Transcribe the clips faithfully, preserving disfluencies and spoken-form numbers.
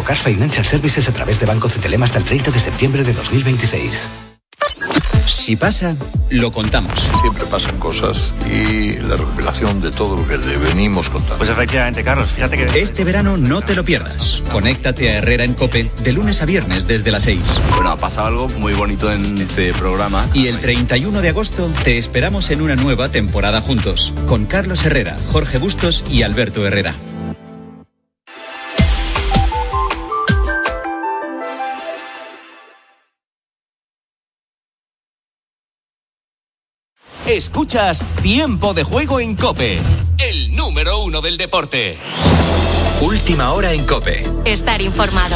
Car Financial Services a través de Banco Cetelem hasta el treinta de septiembre de dos mil veintiséis. Si pasa, lo contamos. Siempre pasan cosas y la recuperación de todo lo que le venimos contando. Pues efectivamente, Carlos, fíjate que... Este verano no te lo pierdas. Conéctate a Herrera en COPE de lunes a viernes desde las seis. Bueno, ha pasado algo muy bonito en este programa. Y el treinta y uno de agosto te esperamos en una nueva temporada juntos. Con Carlos Herrera, Jorge Bustos y Alberto Herrera. Escuchas Tiempo de Juego en COPE, el número uno del deporte. Última hora en COPE. Estar informado.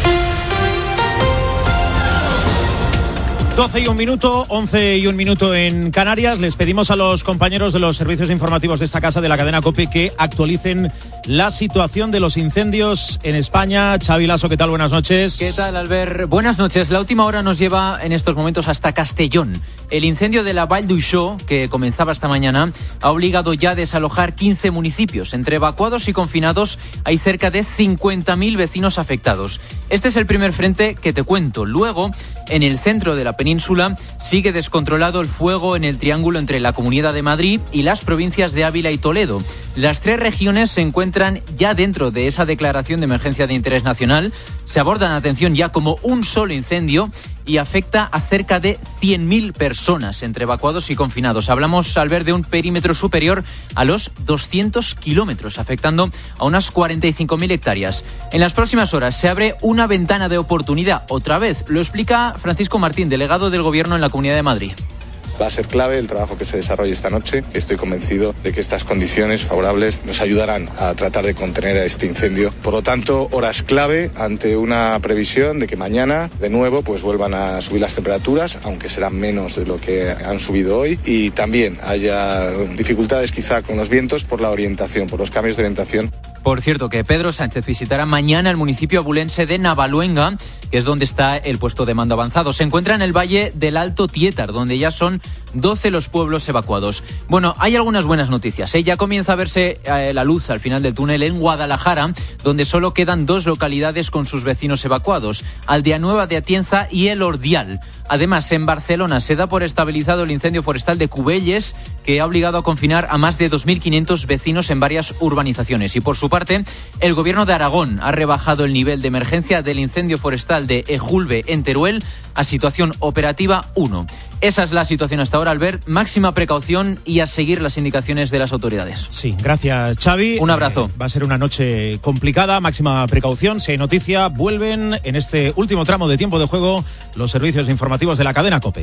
doce y un minuto, once y un minuto en Canarias. Les pedimos a los compañeros de los servicios informativos de esta casa, de la cadena COPE, que actualicen la situación de los incendios en España. Xavi Lasso, ¿qué tal? Buenas noches. ¿Qué tal, Albert? Buenas noches. La última hora nos lleva en estos momentos hasta Castellón. El incendio de la Vall d'Uixó, que comenzaba esta mañana, ha obligado ya a desalojar quince municipios. Entre evacuados y confinados hay cerca de cincuenta mil vecinos afectados. Este es el primer frente que te cuento. Luego, en el centro de la península, sigue descontrolado el fuego en el triángulo entre la Comunidad de Madrid y las provincias de Ávila y Toledo. Las tres regiones se encuentran ya dentro de esa declaración de emergencia de interés nacional. Se abordan, atención, ya como un solo incendio y afecta a cerca de cien mil personas entre evacuados y confinados. Hablamos, al ver, de un perímetro superior a los doscientos kilómetros, afectando a unas cuarenta y cinco mil hectáreas. En las próximas horas se abre una ventana de oportunidad. Otra vez, lo explica Francisco Martín, delegado del Gobierno en la Comunidad de Madrid. Va a ser clave el trabajo que se desarrolle esta noche. Estoy convencido de que estas condiciones favorables nos ayudarán a tratar de contener a este incendio. Por lo tanto, horas clave ante una previsión de que mañana, de nuevo, pues vuelvan a subir las temperaturas, aunque serán menos de lo que han subido hoy, y también haya dificultades quizá con los vientos por la orientación, por los cambios de orientación. Por cierto, que Pedro Sánchez visitará mañana el municipio abulense de Navaluenga, que es donde está el puesto de mando avanzado. Se encuentra en el valle del Alto Tietar, donde ya son doce los pueblos evacuados. Bueno, hay algunas buenas noticias, ¿eh? Ya comienza a verse eh, la luz al final del túnel en Guadalajara, donde solo quedan dos localidades con sus vecinos evacuados, Aldea Nueva de Atienza y El Ordial. Además, en Barcelona se da por estabilizado el incendio forestal de Cubelles, que ha obligado a confinar a más de dos mil quinientos vecinos en varias urbanizaciones. Y por su parte, el Gobierno de Aragón ha rebajado el nivel de emergencia del incendio forestal de Ejulbe en Teruel a situación operativa uno. Esa es la situación hasta ahora, Albert. Máxima precaución y a seguir las indicaciones de las autoridades. Sí, gracias, Xavi. Un abrazo. Eh, va a ser una noche complicada, máxima precaución. Si hay noticia, vuelven en este último tramo de tiempo de juego los servicios informativos de la cadena COPE.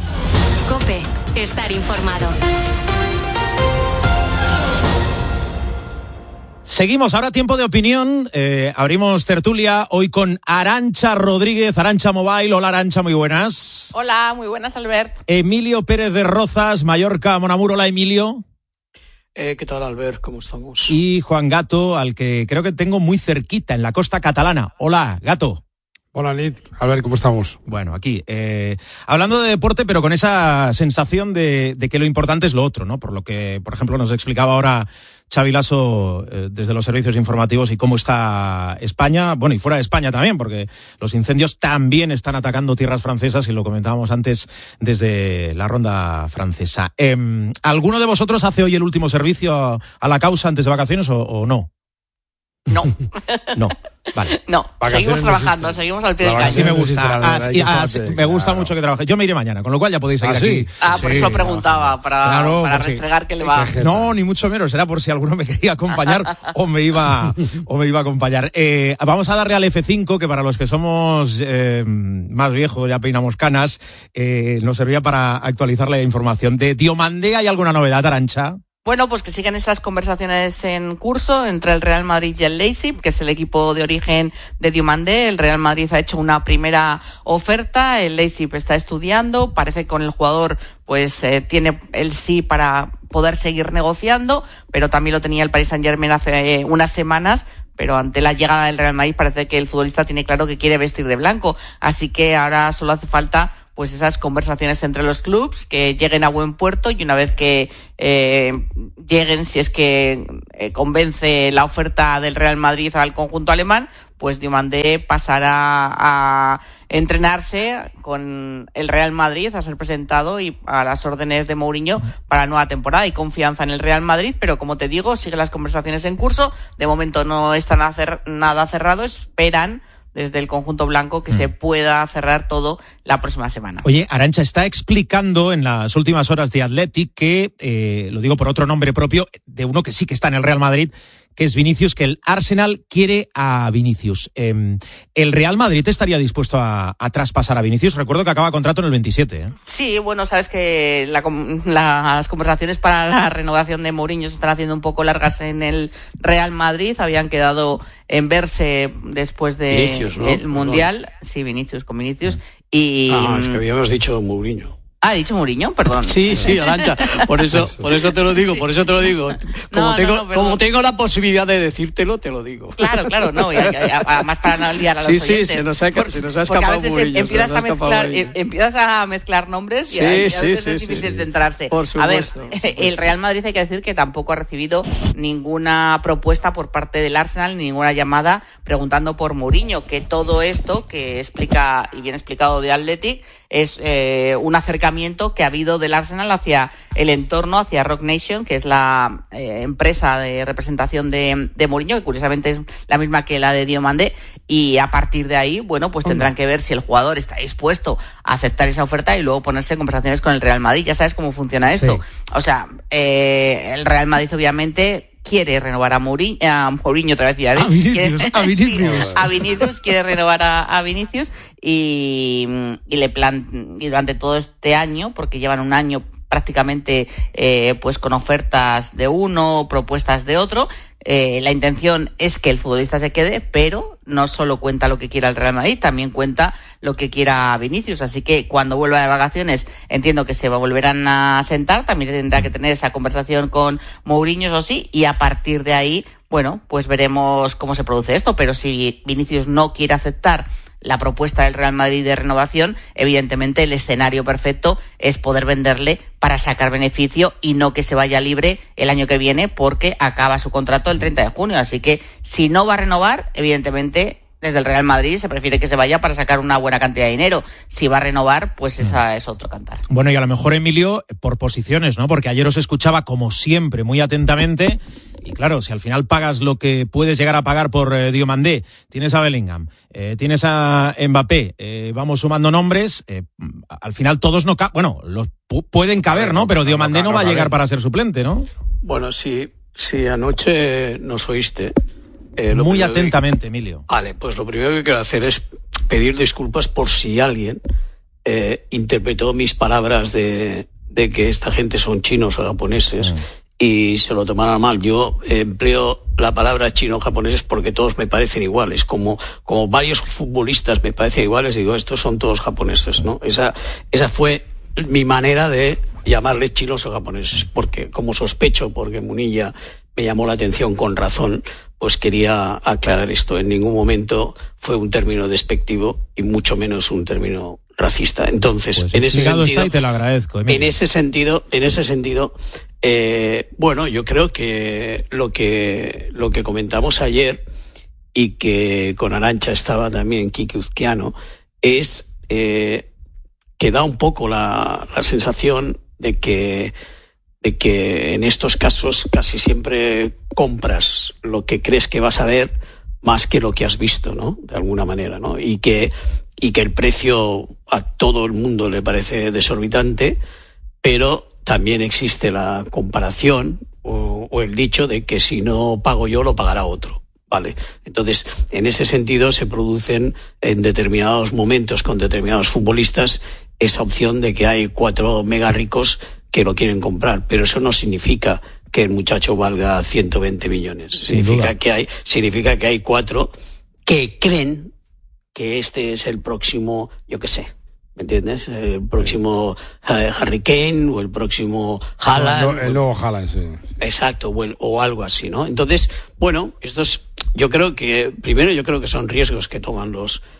COPE, estar informado. Seguimos, ahora tiempo de opinión, eh, abrimos tertulia hoy con Arantxa Rodríguez, Arantxa Mobile. Hola, Arantxa, muy buenas. Hola, muy buenas, Albert. Emilio Pérez de Rozas, Mallorca, Mon Amour. Hola, Emilio. Eh, ¿Qué tal, Albert? ¿Cómo estamos? Y Juan Gato, al que creo que tengo muy cerquita, en la costa catalana. Hola, Gato. Hola, Nit. A ver, ¿cómo estamos? Bueno, aquí, eh, hablando de deporte, pero con esa sensación de, de que lo importante es lo otro, ¿no? Por lo que, por ejemplo, nos explicaba ahora Xavi Lasso eh, desde los servicios informativos y cómo está España, bueno, y fuera de España también, porque los incendios también están atacando tierras francesas, y lo comentábamos antes desde la ronda francesa. Eh, ¿Alguno de vosotros hace hoy el último servicio a la causa antes de vacaciones o, o no? No. No, vale. No, seguimos trabajando, seguimos al pie del cañón. Sí, me gusta. Ah, sí, ah, sí, me gusta claro. mucho que trabaje. Yo me iré mañana, con lo cual ya podéis seguir ¿Ah, sí? aquí. Ah, por sí, eso lo preguntaba, para, claro, para pues restregar sí. que le va. No, ni mucho menos. Era por si alguno me quería acompañar o me iba o me iba a acompañar. Eh, vamos a darle al F cinco, que para los que somos eh, más viejos, ya peinamos canas, eh, nos servía para actualizar la información. ¿De Diomandé hay alguna novedad, Arantxa? Bueno, pues que siguen estas conversaciones en curso entre el Real Madrid y el Leipzig, que es el equipo de origen de Diomandé. El Real Madrid ha hecho una primera oferta, el Leipzig está estudiando, parece que con el jugador pues eh, tiene el sí para poder seguir negociando, pero también lo tenía el Paris Saint-Germain hace eh, unas semanas. Pero ante la llegada del Real Madrid parece que el futbolista tiene claro que quiere vestir de blanco, así que ahora solo hace falta pues esas conversaciones entre los clubs, que lleguen a buen puerto, y una vez que eh, lleguen, si es que eh, convence la oferta del Real Madrid al conjunto alemán, pues Diomandé pasará a entrenarse con el Real Madrid, a ser presentado y a las órdenes de Mourinho para la nueva temporada. Hay confianza en el Real Madrid, pero como te digo, siguen las conversaciones en curso. De momento no está nada cerrado, esperan desde el conjunto blanco que mm. se pueda cerrar todo la próxima semana. Oye, Arantxa está explicando en las últimas horas de Athletic que, eh, lo digo por otro nombre propio, de uno que sí que está en el Real Madrid, que es Vinicius, que el Arsenal quiere a Vinicius. Eh, ¿El Real Madrid estaría dispuesto a, a traspasar a Vinicius? Recuerdo que acaba contrato en el veintisiete. ¿eh? Sí, bueno, sabes que la, las conversaciones para la renovación de Mourinho se están haciendo un poco largas en el Real Madrid. Habían quedado en verse después del Vinicius, ¿no? el Mundial. Perdón. Sí, Vinicius, con Vinicius. Y... Ah, es que habíamos dicho Mourinho. Ah, ¿ha dicho Mourinho? Perdón. Sí, sí, Arantxa, por eso, por eso te lo digo, por eso te lo digo. Como, no, tengo, no, no, como tengo la posibilidad de decírtelo, te lo digo. Claro, claro, no, y además para no liar a los sí, oyentes. Sí, se nos ha, por, se nos ha escapado porque a veces Mourinho, empiezas, a a mezclar, empiezas a mezclar nombres y sí, a, y a sí, veces sí, es sí, difícil sí. de enterarse. Por supuesto, a ver, por supuesto. El Real Madrid hay que decir que tampoco ha recibido ninguna propuesta por parte del Arsenal, ni ninguna llamada preguntando por Mourinho, que todo esto que explica, y bien explicado de Athletic, es eh, un acercamiento que ha habido del Arsenal hacia el entorno, hacia Rock Nation, que es la eh, empresa de representación de, de Mourinho, que curiosamente es la misma que la de Diomandé, y a partir de ahí, bueno, pues tendrán que ver si el jugador está dispuesto a aceptar esa oferta y luego ponerse en conversaciones con el Real Madrid. Ya sabes cómo funciona esto. Sí. O sea, eh, el Real Madrid obviamente quiere renovar a Mourinho, a Mourinho otra vez, ya ves. A Vinicius, quiere, a Vinicius. Sí, a Vinicius, quiere renovar a, a Vinicius y, y le plan, y durante todo este año, porque llevan un año prácticamente eh, pues con ofertas de uno, propuestas de otro, eh, la intención es que el futbolista se quede, pero no solo cuenta lo que quiera el Real Madrid, también cuenta lo que quiera Vinicius, así que cuando vuelva de vacaciones entiendo que se volverán a sentar, también tendrá que tener esa conversación con Mourinho, eso sí, y a partir de ahí, bueno, pues veremos cómo se produce esto, pero si Vinicius no quiere aceptar la propuesta del Real Madrid de renovación, evidentemente el escenario perfecto es poder venderle para sacar beneficio y no que se vaya libre el año que viene porque acaba su contrato el treinta de junio. Así que si no va a renovar, evidentemente desde el Real Madrid se prefiere que se vaya para sacar una buena cantidad de dinero. Si va a renovar, pues esa es otro cantar. Bueno, y a lo mejor, Emilio, por posiciones, ¿no? Porque ayer os escuchaba como siempre, muy atentamente. Y claro, si al final pagas lo que puedes llegar a pagar por eh, Diomandé, tienes a Bellingham, eh, tienes a Mbappé, eh, vamos sumando nombres, eh, al final todos no caben, bueno, los pu- pueden caber, ¿no? Pero Diomandé no, no, no va a llegar para ser suplente, ¿no? Bueno, si, si anoche nos oíste... Eh, lo muy atentamente, que... Emilio. Vale, pues lo primero que quiero hacer es pedir disculpas por si alguien eh, interpretó mis palabras de, de que esta gente son chinos o japoneses mm. y se lo tomaran mal. Yo empleo la palabra chino-japoneses porque todos me parecen iguales, como, como varios futbolistas me parecen iguales, digo, estos son todos japoneses, ¿no? Esa, esa fue mi manera de llamarles chinos o japoneses, porque como sospecho, porque Munilla me llamó la atención con razón, pues quería aclarar esto. En ningún momento fue un término despectivo y mucho menos un término racista. Entonces, pues en ese sentido, está y te lo agradezco, Emilio. en ese sentido, en ese sentido, eh, bueno, yo creo que lo que lo que comentamos ayer y que con Arantxa estaba también Quique Uzquiano es eh, que da un poco la, la sensación de que de que en estos casos casi siempre compras lo que crees que vas a ver más que lo que has visto, ¿no? De alguna manera, ¿no? Y que, y que el precio a todo el mundo le parece desorbitante, pero también existe la comparación o, o el dicho de que si no pago yo, lo pagará otro. Vale. Entonces, en ese sentido se producen en determinados momentos con determinados futbolistas esa opción de que hay cuatro mega ricos que lo quieren comprar, pero eso no significa que el muchacho valga ciento veinte millones. Significa que hay, significa que hay cuatro que creen que este es el próximo, yo qué sé, ¿me entiendes? El próximo uh, Harry Kane o el próximo Haaland. No, el nuevo Haaland, sí. Exacto, o, el, o algo así, ¿no? Entonces, bueno, estos, yo creo que, primero yo creo que son riesgos que toman los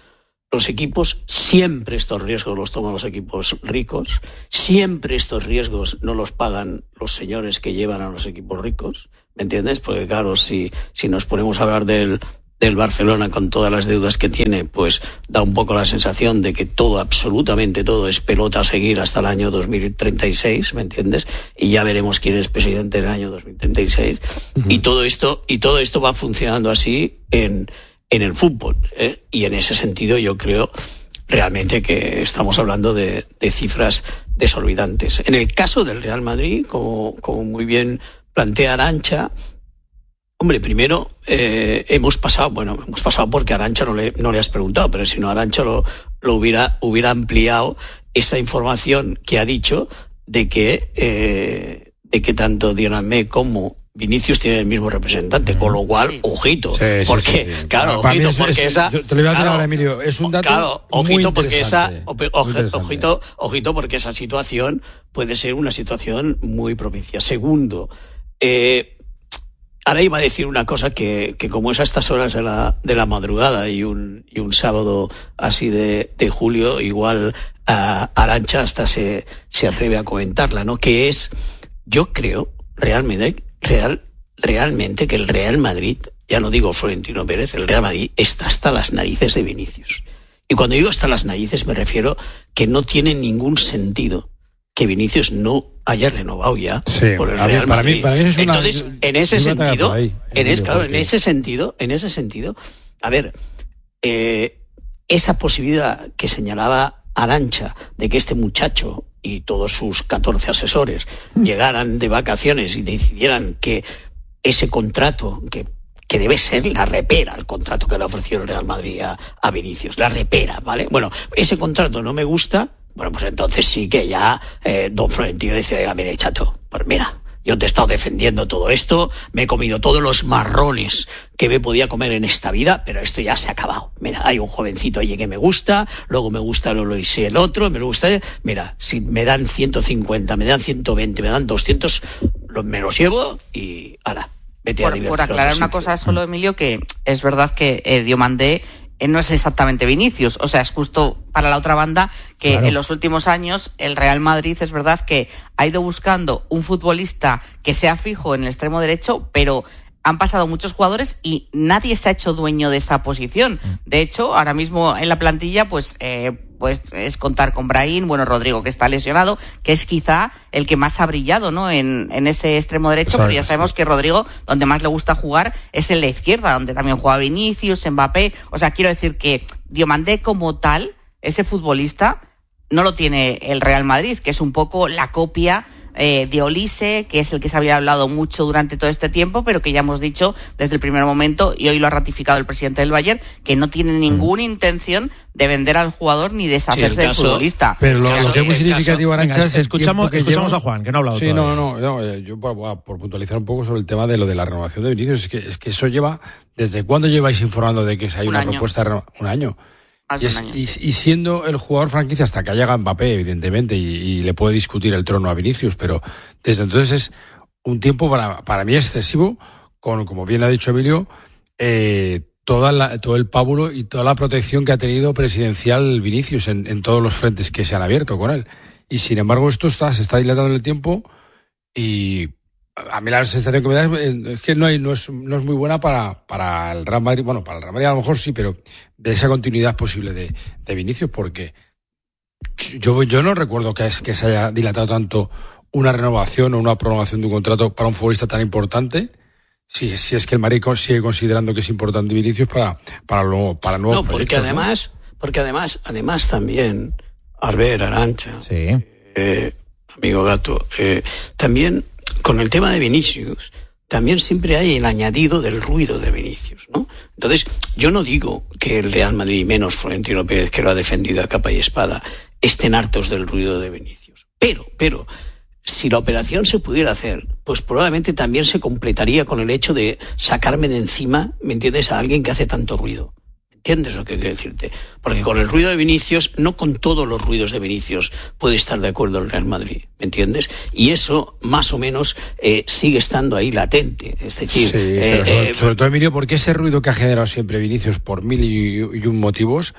los equipos, siempre estos riesgos los toman los equipos ricos, siempre estos riesgos no los pagan los señores que llevan a los equipos ricos, ¿me entiendes? Porque claro, si, si nos ponemos a hablar del, del Barcelona con todas las deudas que tiene, pues da un poco la sensación de que todo, absolutamente todo, es pelota a seguir hasta el año dos mil treinta y seis, ¿me entiendes? Y ya veremos quién es presidente en el año dos mil treinta y seis. Uh-huh. Y todo esto, y todo esto va funcionando así en, en el fútbol, ¿eh? Y en ese sentido yo creo realmente que estamos hablando de, de cifras desorbitantes. En el caso del Real Madrid, como, como muy bien plantea Arantxa, hombre, primero eh, hemos pasado, bueno, hemos pasado porque a Arantxa no le, no le has preguntado, pero si no Arantxa lo, lo hubiera, hubiera ampliado esa información que ha dicho de que, eh, de que tanto Dionanme como Vinicius tienen el mismo representante, con lo cual, sí. ojito, sí, sí, porque, sí, sí. claro, Para ojito, es, porque es, esa... Yo te lo voy a decir claro, ahora, Emilio, es un dato claro, ojito, muy porque esa, interesante, ojo, muy interesante. ojito, ojito, porque esa situación puede ser una situación muy propicia. Segundo, eh, ahora iba a decir una cosa que, que como es a estas horas de la, de la madrugada y un, y un sábado así de, de julio, igual uh, Arantxa hasta se, se atreve a comentarla, ¿no? Que es, yo creo, realmente, real, realmente que el Real Madrid, ya no digo Florentino Pérez, el Real Madrid está hasta las narices de Vinicius. Y cuando digo hasta las narices me refiero que no tiene ningún sentido que Vinicius no haya renovado ya sí, por el Real para Madrid. Mí, para mí es una, Entonces, en ese sentido, ahí, en, es, claro, en ese sentido, en ese sentido, a ver, eh, esa posibilidad que señalaba Arantxa de que este muchacho y todos sus catorce asesores llegaran de vacaciones y decidieran que ese contrato, que, que debe ser la repera, el contrato que le ofreció el Real Madrid a, a Vinicius, la repera, ¿vale? Bueno, ese contrato no me gusta, bueno, pues entonces sí que ya eh, don Florentino dice, oiga, mire, chato, pues mira, yo te he estado defendiendo todo esto, me he comido todos los marrones que me podía comer en esta vida, pero esto ya se ha acabado. Mira, hay un jovencito allí que me gusta, luego me gusta el Lois y el otro, me gusta, mira, si me dan ciento cincuenta, me dan ciento veinte, me dan doscientos, me los llevo y ala, vete por, a divertir. Por aclarar una cosa solo, Emilio, que es verdad que eh, Diomandé eh, no es exactamente Vinicius, o sea, es justo para la otra banda que claro. En los últimos años el Real Madrid es verdad que ha ido buscando un futbolista que sea fijo en el extremo derecho, pero han pasado muchos jugadores y nadie se ha hecho dueño de esa posición. De hecho, ahora mismo en la plantilla, pues, eh, pues es contar con Brahim, bueno, Rodrigo, que está lesionado, que es quizá el que más ha brillado, ¿no? En, en ese extremo derecho, Exacto. Pero ya sabemos que Rodrigo, donde más le gusta jugar, es en la izquierda, donde también juega Vinicius, Mbappé. O sea, quiero decir que Diomandé como tal, ese futbolista, no lo tiene el Real Madrid, que es un poco la copia Eh, de Olise, que es el que se había hablado mucho durante todo este tiempo, pero que ya hemos dicho desde el primer momento, y hoy lo ha ratificado el presidente del Bayern, que no tiene ninguna mm. intención de vender al jugador ni deshacerse sí, del futbolista. Pero lo, lo que es muy significativo, Arantxa, es escuchamos, que escuchamos lleva... a Juan, que no ha hablado sí, todavía. no, no, no, yo por, por puntualizar un poco sobre el tema de lo de la renovación de Vinicius, es que, es que eso lleva, ¿desde cuándo lleváis informando de que hay una año. propuesta de renovación? Un año. Y, es, y, y siendo el jugador franquicia hasta que llega Mbappé, evidentemente, y, y le puede discutir el trono a Vinicius, pero desde entonces es un tiempo para, para mí excesivo, con, como bien ha dicho Emilio, eh, toda la, todo el pábulo y toda la protección que ha tenido presidencial Vinicius en, en todos los frentes que se han abierto con él. Y sin embargo esto está, se está dilatando en el tiempo y a mí la sensación que me da es que no, hay, no, es, no es muy buena para, para el Real Madrid. Bueno, para el Real Madrid a lo mejor sí, pero de esa continuidad posible de, de Vinicius, porque yo, yo no recuerdo que, es, que se haya dilatado tanto una renovación o una prolongación de un contrato para un futbolista tan importante. Si, si es que el Madrid sigue considerando que es importante Vinicius para, para, lo, para nuevos no, porque además, ¿no? porque además, además también, Albert, Arantxa, sí. eh, amigo Gato, eh, también con el tema de Vinicius, también siempre hay el añadido del ruido de Vinicius, ¿no? Entonces, yo no digo que el Real Madrid, menos Florentino Pérez, que lo ha defendido a capa y espada, estén hartos del ruido de Vinicius. Pero, pero, si la operación se pudiera hacer, pues probablemente también se completaría con el hecho de sacarme de encima, ¿me entiendes?, a alguien que hace tanto ruido. ¿Entiendes lo que quiero decirte? Porque con el ruido de Vinicius, no con todos los ruidos de Vinicius puede estar de acuerdo el Real Madrid, ¿me entiendes? Y eso, más o menos, eh, sigue estando ahí latente. Es decir... Sí, eh, pero sobre, eh, sobre todo, Emilio, porque ese ruido que ha generado siempre Vinicius por mil y, y un motivos,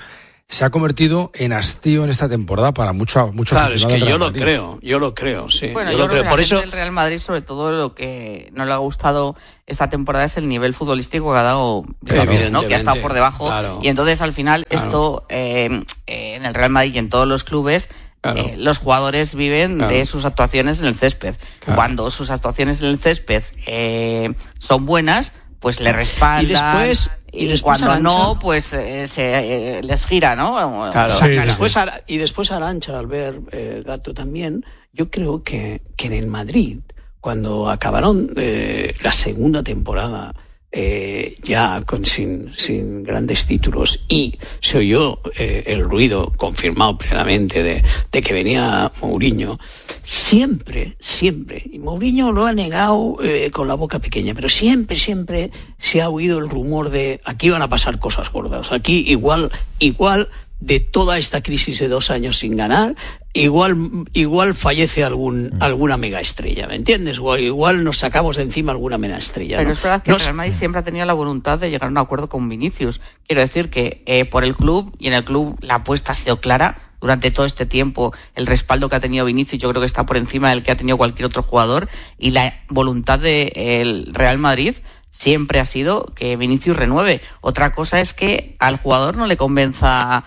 se ha convertido en hastío en esta temporada para muchos muchos Claro, es que yo lo creo, yo lo creo, sí. Bueno, yo, yo lo creo. creo Por que eso el Real Madrid, sobre todo, lo que no le ha gustado esta temporada es el nivel futbolístico que ha dado, claro, ¿no? Que ha estado por debajo. Claro. Y entonces, al final, Claro. esto eh, eh, en el Real Madrid y en todos los clubes, Claro. Eh, los jugadores viven claro. de sus actuaciones en el césped. Claro. Cuando sus actuaciones en el césped eh, son buenas, pues le respaldan. Y después, y, y después cuando Arantxa, no, pues eh, se eh, les gira, ¿no? Claro. Sí, y, después, y después Arantxa, al ver eh, Gato también, yo creo que, que en el Madrid, cuando acabaron eh, la segunda temporada, Eh, ya con, sin, sin grandes títulos, y se oyó eh, el ruido confirmado plenamente de, de que venía Mourinho, siempre, siempre, y Mourinho lo ha negado eh, con la boca pequeña, pero siempre, siempre se ha oído el rumor de aquí van a pasar cosas gordas, aquí igual, igual de toda esta crisis de dos años sin ganar, igual igual fallece algún mm. alguna mega estrella, ¿me entiendes? O igual nos sacamos de encima alguna mega estrella. Pero ¿no? es verdad que no, el Real Madrid siempre ha tenido la voluntad de llegar a un acuerdo con Vinicius. Quiero decir que eh, por el club, y en el club la apuesta ha sido clara durante todo este tiempo, el respaldo que ha tenido Vinicius yo creo que está por encima del que ha tenido cualquier otro jugador, y la voluntad del Real Madrid siempre ha sido que Vinicius renueve. Otra cosa es que al jugador no le convenza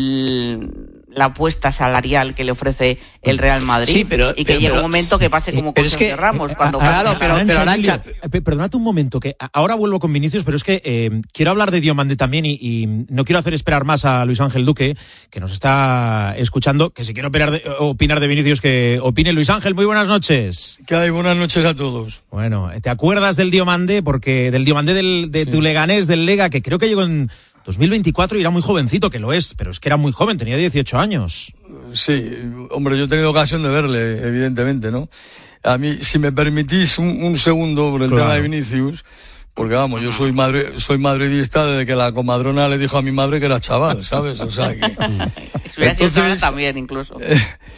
la apuesta salarial que le ofrece el Real Madrid, sí, pero, y que pero, llegue pero, un momento que pase como con Sergio Ramos. Cuando claro, pero, pero Arantxa, perdonad un momento, que ahora vuelvo con Vinicius, pero es que eh, quiero hablar de Diomandé también y, y no quiero hacer esperar más a Luis Ángel Duque, que nos está escuchando, que si quiere opinar de, opinar de Vinicius, que opine. Luis Ángel, muy buenas noches. ¿Qué hay? Buenas noches a todos. Bueno, ¿te acuerdas del Diomandé? Porque del Diomandé del, de sí. tu Leganés, del Lega, que creo que llegó en dos mil veinticuatro y era muy jovencito, que lo es, pero es que era muy joven, tenía dieciocho años. Sí, hombre, yo he tenido ocasión de verle, evidentemente, ¿no? A mí, si me permitís un, un segundo por el claro. tema de Vinicius, porque vamos, yo soy madre, soy madridista desde que la comadrona le dijo a mi madre que era chaval, ¿sabes? O sea que... Si hubiera sido chaval también, incluso. Eh,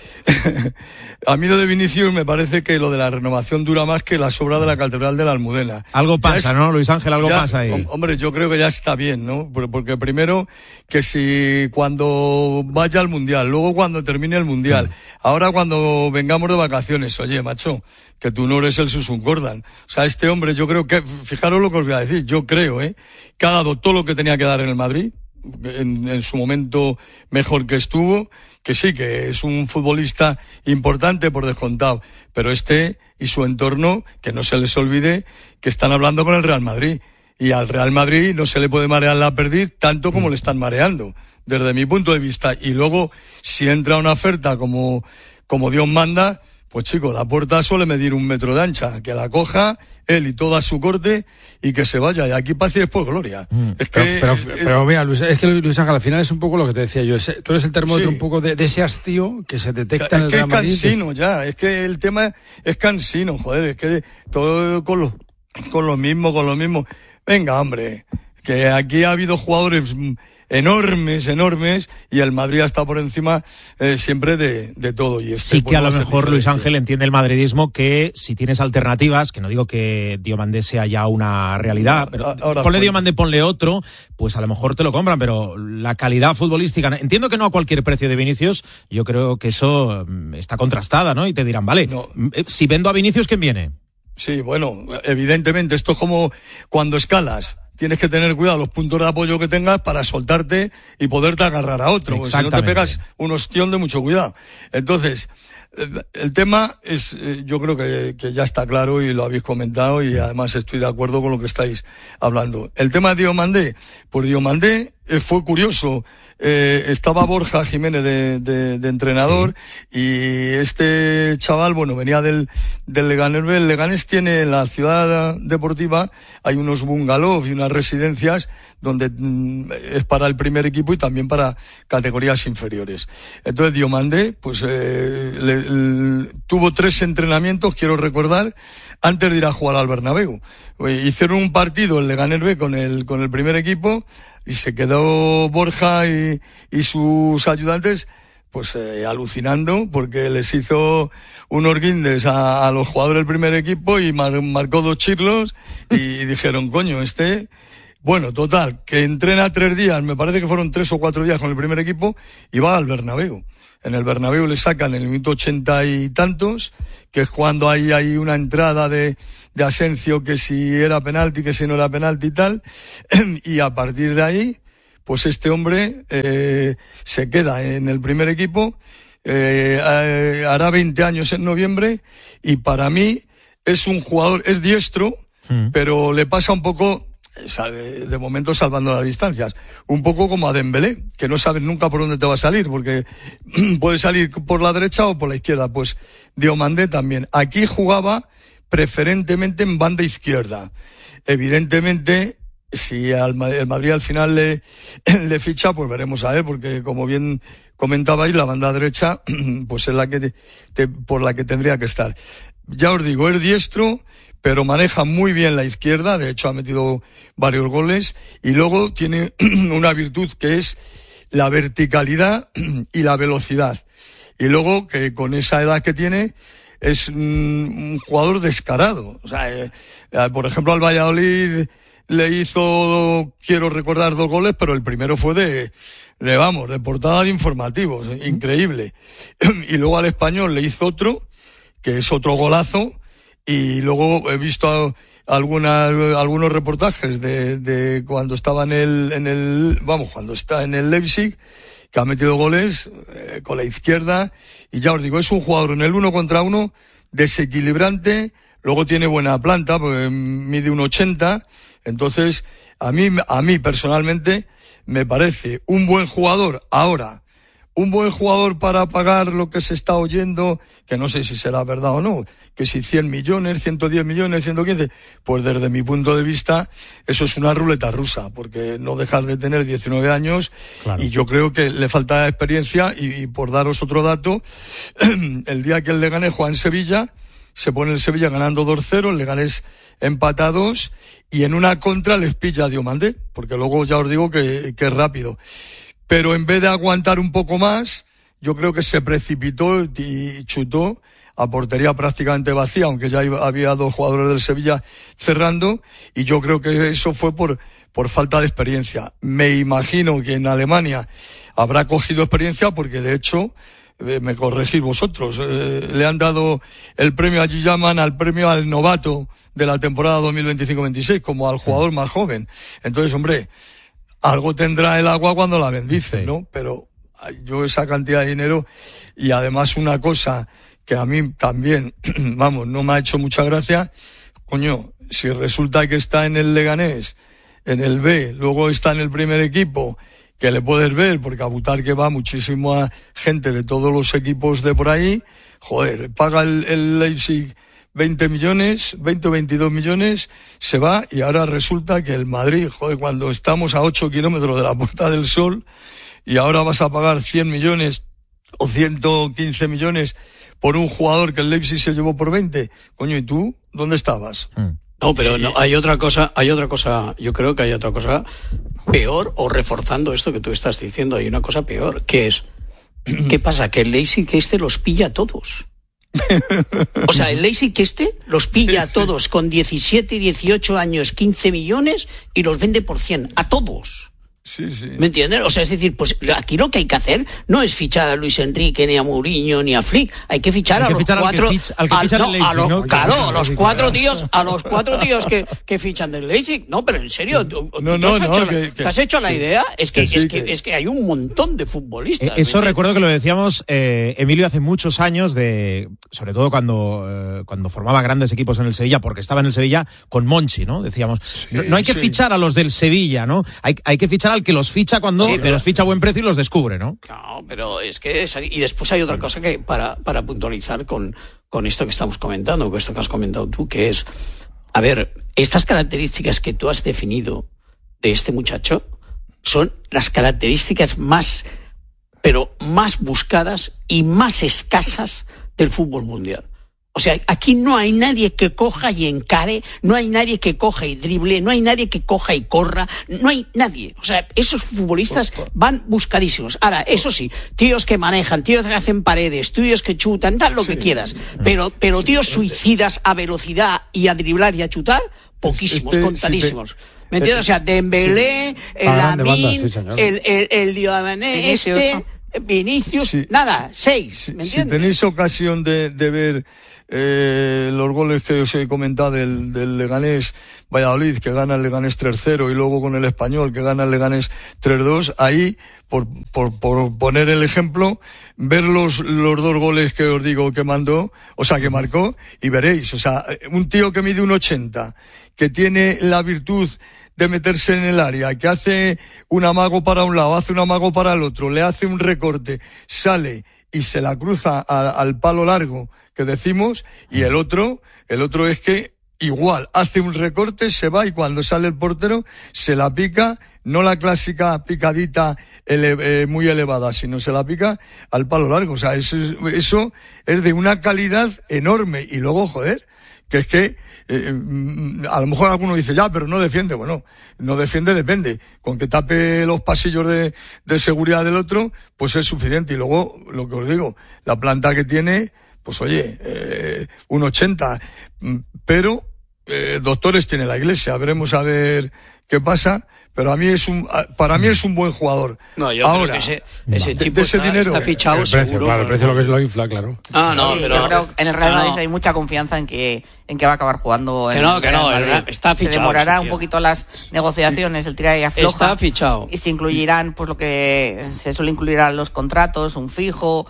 a mí lo de Vinicius me parece que lo de la renovación dura más que la sobra de la Catedral de la Almudena. Algo pasa, es, ¿no, Luis Ángel? Algo ya, pasa ahí. Hombre, yo creo que ya está bien, ¿no? Porque primero, que si cuando vaya al Mundial, luego cuando termine el Mundial, mm. ahora cuando vengamos de vacaciones, oye, macho, que tú no eres el Susun Gordon. O sea, este hombre, yo creo que, fijaros lo que os voy a decir, yo creo, ¿eh? que ha dado todo lo que tenía que dar en el Madrid, en, en su momento mejor que estuvo, que sí, que es un futbolista importante por descontado, pero este y su entorno, que no se les olvide que están hablando con el Real Madrid, y al Real Madrid no se le puede marear la perdiz tanto como le están mareando, desde mi punto de vista. Y luego, si entra una oferta como, como Dios manda, pues chico, la puerta suele medir un metro de ancha, que la coja él y toda su corte y que se vaya, y aquí paz y después gloria. Mm, es pero, que, pero, es, pero mira, Luis, es que Luis Ángel, al final es un poco lo que te decía yo, ese, tú eres el termómetro sí. un poco de, de ese hastío que se detecta es en el que Real Madrid. Es cansino ya, es que el tema es cansino, joder, es que todo con lo, con lo mismo, con lo mismo. Venga, hombre, que aquí ha habido jugadores enormes, enormes, y el Madrid ha estado por encima eh, siempre de, de todo. Y este, sí que pues, a lo mejor diferente. Luis Ángel entiende el madridismo, que si tienes alternativas, que no digo que Diomandé sea ya una realidad, pero ahora, ponle Diomandé, ponle otro, pues a lo mejor te lo compran, pero la calidad futbolística, entiendo que no a cualquier precio de Vinicius, yo creo que eso está contrastada, ¿no? Y te dirán, vale, no. si vendo a Vinicius, ¿quién viene? Sí, bueno, evidentemente, esto es como cuando escalas. Tienes que tener cuidado los puntos de apoyo que tengas para soltarte y poderte agarrar a otro, porque si no te pegas un ostión de mucho cuidado. Entonces, el tema es, yo creo que, que ya está claro y lo habéis comentado, y además estoy de acuerdo con lo que estáis hablando. El tema de Diomandé, pues Diomandé fue curioso. Eh, estaba Borja Jiménez de, de, de entrenador, sí. y este chaval, bueno, venía del, del Leganés. El Leganés tiene en la ciudad deportiva, hay unos bungalows y unas residencias donde mm, es para el primer equipo y también para categorías inferiores. Entonces Diomandé, pues eh, le, le, tuvo tres entrenamientos, quiero recordar, antes de ir a jugar al Bernabéu. Hicieron un partido el Leganés B con el, con el primer equipo, y se quedó Borja y, y sus ayudantes pues eh, alucinando, porque les hizo unos guindes a, a los jugadores del primer equipo y mar, marcó dos chirlos, y dijeron, coño, este Bueno, total, que entrena tres días, me parece que fueron tres o cuatro días con el primer equipo, y va al Bernabéu. En el Bernabéu le sacan en el minuto ochenta y tantos, que es cuando hay, hay una entrada de, de Asencio, que si era penalti, que si no era penalti y tal, y a partir de ahí, pues este hombre eh, se queda en el primer equipo, eh, eh, hará veinte años en noviembre, y para mí es un jugador, es diestro, mm. pero le pasa un poco, sabe, de momento salvando las distancias, un poco como a Dembélé, que no sabes nunca por dónde te va a salir, porque puede salir por la derecha o por la izquierda. Pues Diomandé también. Aquí jugaba preferentemente en banda izquierda. Evidentemente, si al, el Madrid al final le, le ficha, pues veremos a ver, porque como bien comentabais, la banda derecha pues es la que te, te, por la que tendría que estar. Ya os digo, es diestro, pero maneja muy bien la izquierda, de hecho ha metido varios goles, y luego tiene una virtud que es la verticalidad y la velocidad. Y luego, que con esa edad que tiene, es un jugador descarado. O sea, eh, por ejemplo, al Valladolid le hizo, quiero recordar, dos goles, pero el primero fue de, de vamos, de portada de informativos, increíble. Y luego al Español le hizo otro, que es otro golazo, y luego he visto algunas, algunos reportajes de, de cuando estaba en el, en el, vamos, cuando está en el Leipzig, que ha metido goles eh, con la izquierda, y ya os digo, es un jugador en el uno contra uno desequilibrante, luego tiene buena planta, pues mide un ochenta, entonces a mí, a mí personalmente me parece un buen jugador. Ahora, un buen jugador para pagar lo que se está oyendo, que no sé si será verdad o no, que si cien millones, ciento diez millones, ciento quince, pues desde mi punto de vista eso es una ruleta rusa, porque no dejas de tener diecinueve años, claro. Y yo creo que le falta experiencia, y, y por daros otro dato, el día que el Leganés juega en Sevilla, se pone el Sevilla ganando dos cero, el Leganés empatados, y en una contra les pilla a Diomandé, porque luego ya os digo que, que es rápido. Pero en vez de aguantar un poco más, yo creo que se precipitó y chutó a portería prácticamente vacía, aunque ya había dos jugadores del Sevilla cerrando, y yo creo que eso fue por, por falta de experiencia. Me imagino que en Alemania habrá cogido experiencia, porque de hecho, eh, me corregís vosotros, eh, le han dado el premio, allí llaman al premio al novato de la temporada dos mil veinticinco veintiséis, como al jugador más joven. Entonces, hombre, algo tendrá el agua cuando la bendice, sí. ¿no? Pero yo esa cantidad de dinero, y además una cosa que a mí también, vamos, no me ha hecho mucha gracia, coño, si resulta que está en el Leganés, en el B, luego está en el primer equipo, que le puedes ver, porque a Butarque va muchísima gente de todos los equipos de por ahí, joder, paga el, el Leipzig veinte millones, veinte o veintidós millones, se va, y ahora resulta que el Madrid, joder, cuando estamos a ocho kilómetros de la Puerta del Sol, y ahora vas a pagar cien millones o ciento quince millones por un jugador que el Leipzig se llevó por veinte, coño, ¿y tú dónde estabas? No, pero no, hay otra cosa, hay otra cosa, yo creo que hay otra cosa peor, o reforzando esto que tú estás diciendo, hay una cosa peor, que es, ¿qué pasa? Que el Leipzig que este los pilla a todos. O sea, el Leipzig que este los pilla a todos con diecisiete, dieciocho años, quince millones, y los vende por cien, a todos. Sí, sí. ¿Me entiendes? O sea, es decir, pues aquí lo que hay que hacer no es fichar a Luis Enrique, ni a Mourinho, ni a Flick. Hay que fichar hay que a los fichar cuatro... Al que ficha, al que al, ficha no, Leipzig, a los, ¿no? Claro, a los cuatro tíos, a los cuatro tíos que, que fichan del Leipzig. No, pero en serio, ¿tú, no, ¿tú no, has, no, hecho, que, la, que, ¿te has hecho la idea? Es que, que sí, es, que, que... es que hay un montón de futbolistas. Eh, eso recuerdo que lo decíamos, eh, Emilio, hace muchos años, de sobre todo cuando, eh, cuando formaba grandes equipos en el Sevilla, porque estaba en el Sevilla con Monchi, ¿no? Decíamos, sí, no, no hay que sí. fichar a los del Sevilla, ¿no? Hay, hay que fichar al que los ficha cuando sí, pero... los ficha a buen precio y los descubre, ¿no? No, pero es que... Es, y después hay otra cosa que para, para puntualizar con, con esto que estamos comentando, con esto que has comentado tú, que es, a ver, estas características que tú has definido de este muchacho son las características más, pero más buscadas y más escasas del fútbol mundial. O sea, aquí no hay nadie que coja y encare, no hay nadie que coja y drible, no hay nadie que coja y corra, no hay nadie. O sea, esos futbolistas van buscadísimos. Ahora, eso sí, tíos que manejan, tíos que hacen paredes, tíos que chutan, tal lo sí. que quieras. Pero, pero tíos suicidas a velocidad y a driblar y a chutar, poquísimos, este, contadísimos. Si te... ¿Me entiendes? O sea, Dembélé, sí. el Lamine, sí, el, el, el Diomandé, este, Vinicius, sí. nada, seis, ¿me entiendes? Si tenéis ocasión de, de ver eh, los goles que os he comentado del, del Leganés Valladolid, que gana el Leganés tres cero, y luego con el Español, que gana el Leganés tres dos, ahí, por, por, por poner el ejemplo, ver los, los dos goles que os digo que mandó, o sea, que marcó, y veréis, o sea, un tío que mide un ochenta, que tiene la virtud de meterse en el área, que hace un amago para un lado, hace un amago para el otro, le hace un recorte, sale y se la cruza a, al palo largo que decimos, y el otro, el otro es que igual, hace un recorte, se va, y cuando sale el portero se la pica, no la clásica picadita ele, eh, muy elevada, sino se la pica al palo largo. O sea, eso, eso es de una calidad enorme. Y luego, joder, que es que eh, a lo mejor alguno dice, ya, pero no defiende. Bueno, no defiende, depende. Con que tape los pasillos de, de seguridad del otro, pues es suficiente. Y luego, lo que os digo, la planta que tiene, pues oye, eh, un ochenta, pero eh, doctores tiene la Iglesia. Veremos a ver qué pasa. Pero a mí es un, para mí es un buen jugador. No, yo Ahora, creo que ese, ese de, tipo de ese está, dinero, está fichado el precio, seguro. Claro, el precio lo que es lo infla, claro. Ah, no, sí, pero yo creo que en el Real Madrid no. hay mucha confianza en que en que va a acabar jugando en que no, el que Real no, Madrid. está fichado. Se demorará un tío. poquito las negociaciones, el tira y afloja. Está fichado. Y se incluirán, pues lo que se suele incluir a los contratos, un fijo,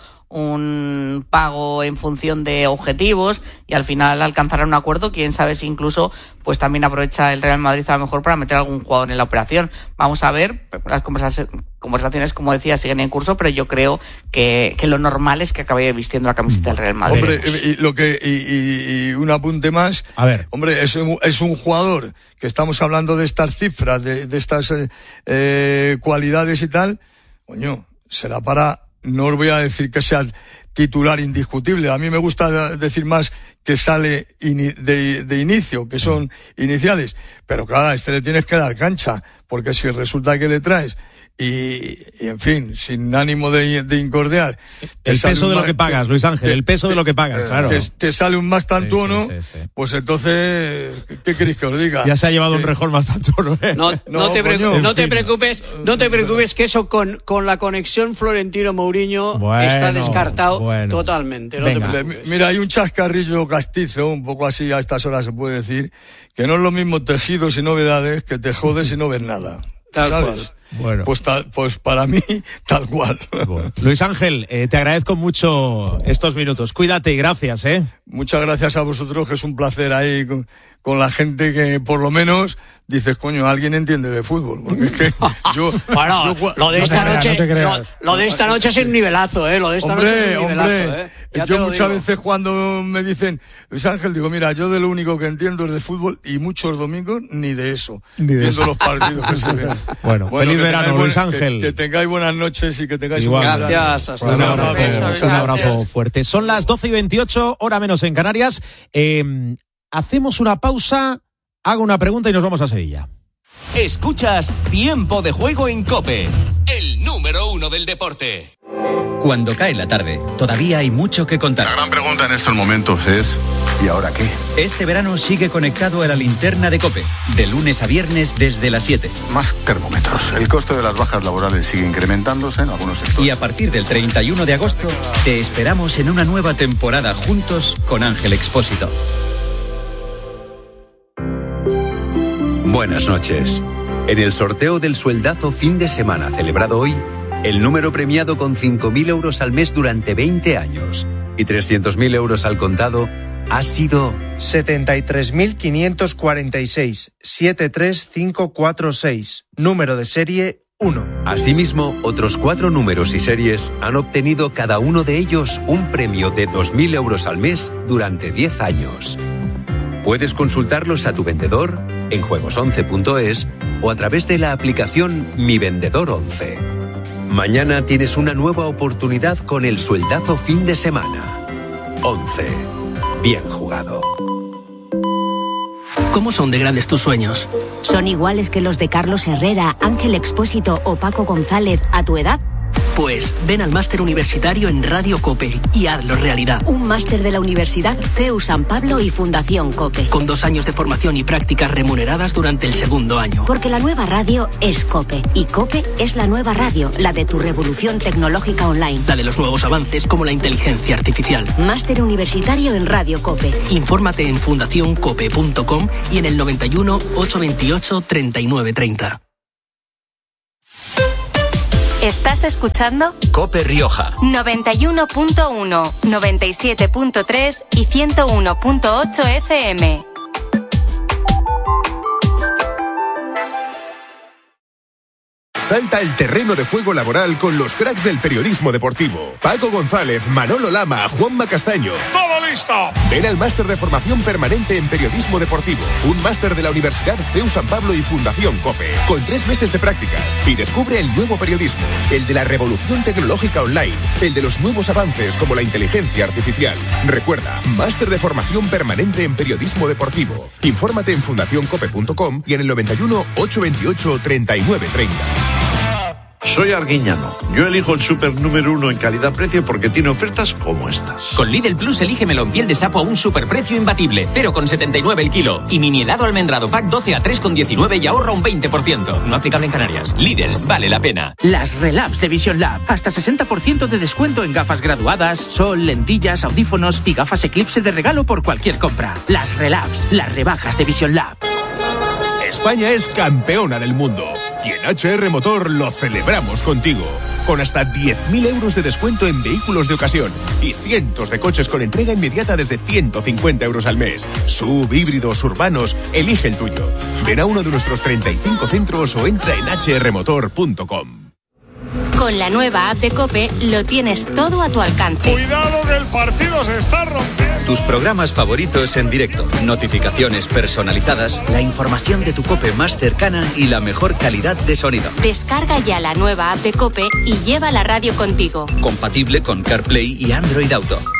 un pago en función de objetivos, y al final alcanzarán un acuerdo. Quién sabe si incluso pues también aprovecha el Real Madrid a lo mejor para meter algún jugador en la operación. Vamos a ver, las conversaciones, como decía, siguen en curso, pero yo creo que, que lo normal es que acabe vistiendo la camiseta del Real Madrid. Hombre, y lo que y, y, y un apunte más. A ver, hombre, es un, es un jugador que estamos hablando de estas cifras, de, de estas eh, eh, cualidades y tal. Coño, será para. No os voy a decir que sea titular indiscutible. A mí me gusta decir más que sale ini- de, de inicio, que son iniciales. Pero claro, a este le tienes que dar cancha, porque si resulta que le traes y, y en fin, sin ánimo de, de incordiar. El peso de lo que pagas, Luis Ángel, el peso de lo que pagas, claro. Te, te sale un más tantuono, sí, sí, sí, sí. pues entonces, ¿qué queréis que os diga? Ya se ha llevado un rejón más tantuono, ¿eh? No, no, No, te, coño, preocu- no en te fin. preocupes, no te preocupes que eso con, con la conexión Florentino-Mourinho Bueno, está descartado bueno. totalmente. No te Venga. preocupes. Mira, hay un chascarrillo castizo, un poco así a estas horas se puede decir, que no es lo mismo tejidos y novedades que te jodes y no ves nada. Tal ¿sabes? cual. Bueno. Pues, tal, pues para mí, tal cual. Bueno. Luis Ángel, eh, te agradezco mucho estos minutos. Cuídate y gracias, ¿eh? Muchas gracias a vosotros, que es un placer ahí con, con la gente que por lo menos dices, coño, alguien entiende de fútbol. Porque es que yo... Bueno, yo, lo de no esta te creas, noche, no te creas. lo, lo de esta noche es un nivelazo, eh. Lo de esta hombre, noche es un nivelazo, hombre, eh. Ya yo te lo muchas digo. veces cuando me dicen, Luis Ángel, digo, mira, yo de lo único que entiendo es de fútbol, y muchos domingos ni de eso, Ni de viendo eso. los partidos que se ven. Bueno, feliz que verano, tengáis Luis buen- Ángel. Que, que tengáis buenas noches y que tengáis Igual. un buen verano. Gracias, hasta Un luego. abrazo, Besos, un abrazo gracias. fuerte. Son las doce y veintiocho, hora menos en Canarias. Eh, hacemos una pausa, hago una pregunta y nos vamos a Sevilla. Escuchas Tiempo de Juego en COPE, el número uno del deporte. Cuando cae la tarde, todavía hay mucho que contar. La gran pregunta en estos momentos es, ¿y ahora qué? Este verano sigue conectado a la linterna de COPE, de lunes a viernes desde las siete. Más termómetros. El coste de las bajas laborales sigue incrementándose en algunos sectores. Y a partir del treinta y uno de agosto, te esperamos en una nueva temporada juntos con Ángel Expósito. Buenas noches. En el sorteo del sueldazo fin de semana celebrado hoy, el número premiado con cinco mil euros al mes durante veinte años y trescientos mil euros al contado ha sido setenta y tres mil quinientos cuarenta y seis, siete tres cinco cuatro seis, número de serie uno. Asimismo, otros cuatro números y series han obtenido cada uno de ellos un premio de dos mil euros al mes durante diez años. Puedes consultarlos a tu vendedor en juegos once punto es o a través de la aplicación Mi Vendedor once. Mañana tienes una nueva oportunidad con el sueldazo fin de semana. once. Bien jugado. ¿Cómo son de grandes tus sueños? ¿Son iguales que los de Carlos Herrera, Ángel Expósito o Paco González a tu edad? Pues ven al máster universitario en Radio COPE y hazlo realidad. Un máster de la Universidad C E U San Pablo y Fundación COPE. Con dos años de formación y prácticas remuneradas durante el segundo año. Porque la nueva radio es COPE. Y COPE es la nueva radio, la de tu revolución tecnológica online. La de los nuevos avances como la inteligencia artificial. Máster universitario en Radio COPE. Infórmate en fundación cope punto com y en el noventa y uno, ochocientos veintiocho, treinta y nueve treinta. ¿Estás escuchando? COPE Rioja. noventa y uno punto uno, noventa y siete punto tres y ciento uno punto ocho F M. Salta al terreno de juego laboral con los cracks del periodismo deportivo. Paco González, Manolo Lama, Juanma Castaño. ¡Todo listo! Ven al máster de formación permanente en periodismo deportivo. Un máster de la Universidad C E U San Pablo y Fundación COPE. Con tres meses de prácticas. Y descubre el nuevo periodismo. El de la revolución tecnológica online. El de los nuevos avances como la inteligencia artificial. Recuerda, máster de formación permanente en periodismo deportivo. Infórmate en fundación cope punto com y en el noventa y uno, ochocientos veintiocho, treinta y nueve treinta. Soy Arguiñano. Yo elijo el súper número uno en calidad-precio porque tiene ofertas como estas. Con Lidl Plus elige melón piel de sapo a un superprecio imbatible, cero coma setenta y nueve el kilo. Y mini helado almendrado pack doce a tres coma diecinueve y ahorra un veinte por ciento. No aplicable en Canarias. Lidl, vale la pena. Las Relabs de Vision Lab. Hasta sesenta por ciento de descuento en gafas graduadas, sol, lentillas, audífonos y gafas Eclipse de regalo por cualquier compra. Las Relabs, las rebajas de Vision Lab. España es campeona del mundo y en H R Motor lo celebramos contigo. Con hasta diez mil euros de descuento en vehículos de ocasión y cientos de coches con entrega inmediata desde ciento cincuenta euros al mes. Sub, híbridos, urbanos, elige el tuyo. Ven a uno de nuestros treinta y cinco centros o entra en h r motor punto com. Con la nueva app de COPE lo tienes todo a tu alcance. Cuidado que el partido se está rompiendo. Tus programas favoritos en directo, notificaciones personalizadas, la información de tu COPE más cercana y la mejor calidad de sonido. Descarga ya la nueva app de COPE y lleva la radio contigo. Compatible con CarPlay y Android Auto.